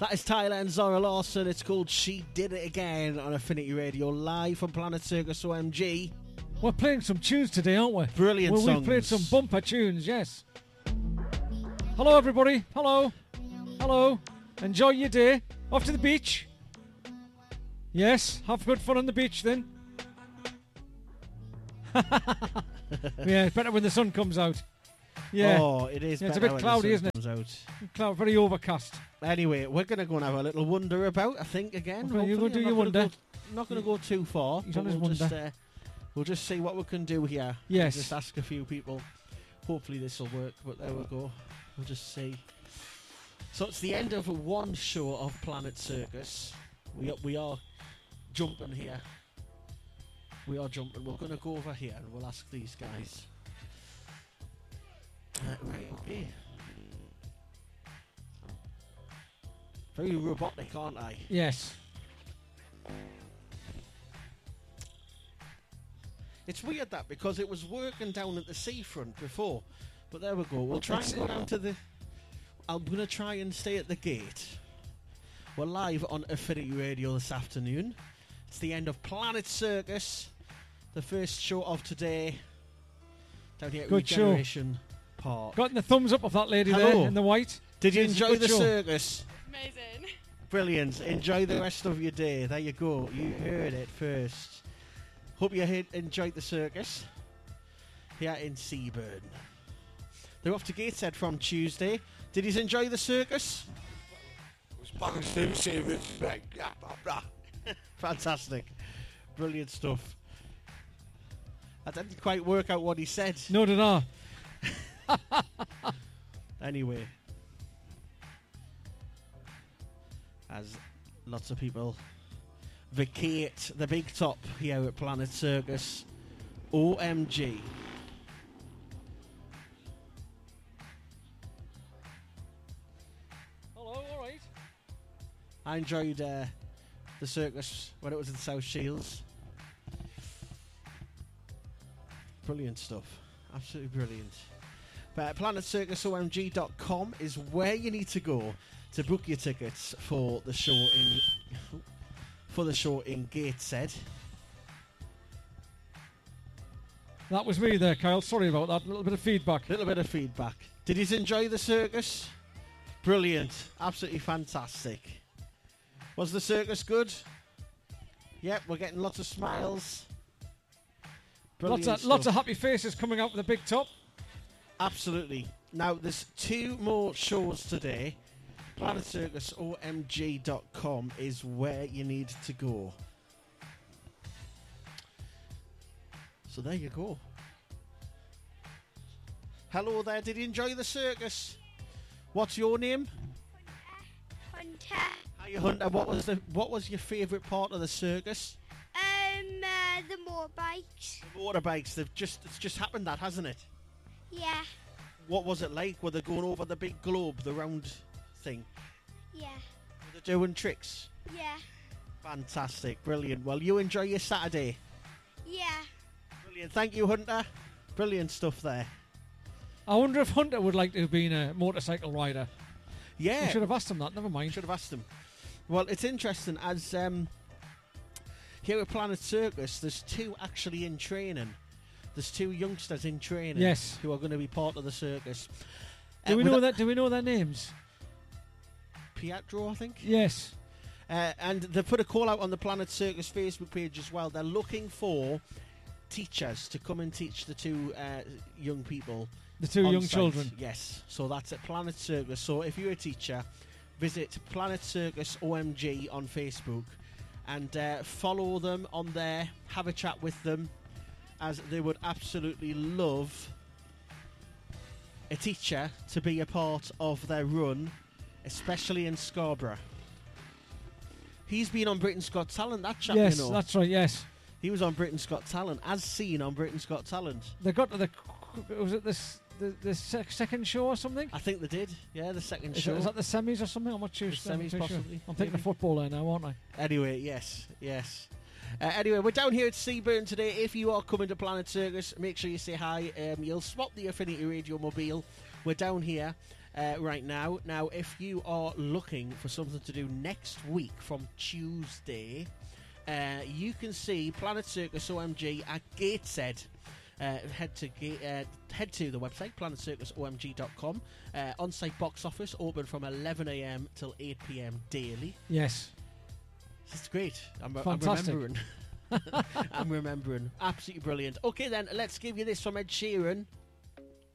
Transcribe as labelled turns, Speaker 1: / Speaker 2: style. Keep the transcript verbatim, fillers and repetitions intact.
Speaker 1: That is Tyler and Zora Lawson. It's called She Did It Again on Affinity Radio, live from Planet Circus O M G.
Speaker 2: We're playing some tunes today, aren't we?
Speaker 1: Brilliant
Speaker 2: well,
Speaker 1: songs.
Speaker 2: We've played some bumper tunes, yes. Hello, everybody. Hello. Hello. Enjoy your day. Off to the beach. Yes, have good fun on the beach then. Yeah, it's better when the sun comes out. Yeah.
Speaker 1: Oh, it is.
Speaker 2: Yeah, it's a
Speaker 1: better
Speaker 2: bit
Speaker 1: when
Speaker 2: cloudy,
Speaker 1: the
Speaker 2: isn't
Speaker 1: sun
Speaker 2: it?
Speaker 1: comes out.
Speaker 2: Cloud, very overcast.
Speaker 1: Anyway, we're going to go and have a little wander about, I think, again.
Speaker 2: Okay, you go
Speaker 1: hopefully.
Speaker 2: do
Speaker 1: I'm
Speaker 2: your
Speaker 1: not gonna
Speaker 2: wander.
Speaker 1: Go, I'm not going to go too far.
Speaker 2: He's
Speaker 1: but
Speaker 2: on his
Speaker 1: we'll just,
Speaker 2: wander.
Speaker 1: uh, we'll just see what we can do here.
Speaker 2: Yes.
Speaker 1: We'll just ask a few people. Hopefully this will work, but there we go. We'll just see. So it's the end of one show of Planet Circus. We are, we are jumping here. We are jumping. We're going to go over here and we'll ask these guys. Uh, right, okay. Very robotic, aren't I?
Speaker 2: Yes.
Speaker 1: It's weird that, because it was working down at the seafront before. But there we go. We'll try and go down to the... I'm going to try and stay at the gate. We're live on Affinity Radio this afternoon. It's the end of Planet Circus. The first show of today. Down here at
Speaker 2: Good show.
Speaker 1: Regeneration Park.
Speaker 2: Got the thumbs up of that lady
Speaker 1: Hello.
Speaker 2: there in the white.
Speaker 1: Did you
Speaker 2: It's a
Speaker 1: enjoy
Speaker 2: good
Speaker 1: the
Speaker 2: show.
Speaker 1: circus?
Speaker 3: Amazing.
Speaker 1: Brilliant. Enjoy the rest of your day. There you go. You heard it first. Hope you he- enjoyed the circus here in Seaburn. They're off to Gateshead from Tuesday. Did you enjoy the circus? Fantastic. Brilliant stuff. I didn't quite work out what he said.
Speaker 2: No, did I?
Speaker 1: Anyway. As lots of people vacate the big top here at Planet Circus O M G.
Speaker 2: Hello, all right.
Speaker 1: I enjoyed uh, the circus when it was in South Shields. Brilliant stuff. Absolutely brilliant. But planet circus O M G dot com is where you need to go to book your tickets for the show in for the show in Gateshead.
Speaker 2: That was me there, Kyle. Sorry about that. A little bit of feedback.
Speaker 1: Little bit of feedback. Did you enjoy the circus? Brilliant. Absolutely fantastic. Was the circus good? Yep, we're getting lots of smiles. Brilliant
Speaker 2: Lots of, lots of
Speaker 1: stuff.
Speaker 2: happy faces coming out with the big top.
Speaker 1: Absolutely. Now, there's two more shows today. planet circus O M G dot com is where you need to go. So there you go. Hello there. Did you enjoy the circus? What's your name?
Speaker 4: Hunter.
Speaker 1: Hiya, Hunter. What was the what was your favourite part of the circus?
Speaker 4: Um, uh, the motorbikes.
Speaker 1: The motorbikes. They've just it's just happened, that hasn't it?
Speaker 4: Yeah,
Speaker 1: What was it like? Were they going over the big globe, the round thing?
Speaker 4: yeah,
Speaker 1: Were they doing tricks?
Speaker 4: yeah,
Speaker 1: Fantastic, brilliant. Well, you enjoy your Saturday.
Speaker 4: yeah.
Speaker 1: Brilliant. Thank you, Hunter. Brilliant stuff there.
Speaker 2: I wonder if Hunter would like to have been a motorcycle rider.
Speaker 1: Yeah.
Speaker 2: I should have asked him that. Never mind.
Speaker 1: Should have asked him. Well, it's interesting as um, here at Planet Circus, there's two actually in training. There's two youngsters in training.
Speaker 2: Yes.
Speaker 1: Who are going to be part of the circus.
Speaker 2: Do
Speaker 1: Uh,
Speaker 2: we
Speaker 1: with
Speaker 2: know
Speaker 1: a-
Speaker 2: that? Do we know their names?
Speaker 1: Pietro, I think.
Speaker 2: Yes.
Speaker 1: Uh, and they've put a call out on the Planet Circus Facebook page as well. They're looking for teachers to come and teach the two uh, young people.
Speaker 2: The two
Speaker 1: on
Speaker 2: young
Speaker 1: site.
Speaker 2: children.
Speaker 1: Yes. So that's at Planet Circus. So if you're a teacher, visit Planet Circus O M G on Facebook and uh, follow them on there. Have a chat with them, as they would absolutely love a teacher to be a part of their run, especially in Scarborough. He's been on Britain's Got Talent, that chap,
Speaker 2: Yes,
Speaker 1: you know.
Speaker 2: that's right. Yes,
Speaker 1: He was on Britain's Got Talent, as seen on Britain's Got Talent.
Speaker 2: they got to the. Was it this the, the sec- second show or something?
Speaker 1: I think they did, yeah, the second
Speaker 2: Is,
Speaker 1: show.
Speaker 2: it, is that the semis or something? I'm not too,
Speaker 1: The
Speaker 2: I'm not
Speaker 1: semis,
Speaker 2: too sure.
Speaker 1: possibly,
Speaker 2: I'm thinking
Speaker 1: maybe.
Speaker 2: of football there now, aren't I?
Speaker 1: Anyway, yes, yes. Uh, anyway, we're down here at Seaburn today. If you are coming to Planet Circus, make sure you say hi. Um, you'll spot the Affinity Radio Mobile. We're down here. uh, right now. Now, if you are looking for something to do next week from Tuesday, uh, you can see Planet Circus O M G at Gateshead. Uh, head to ga- uh, head to the website planet circus o m g dot com. Uh, on-site box office open from eleven a m till eight p m daily.
Speaker 2: Yes.
Speaker 1: It's great. I'm, I'm
Speaker 2: Fantastic.
Speaker 1: remembering. I'm remembering. Absolutely brilliant. Okay, then let's give you this from Ed Sheeran.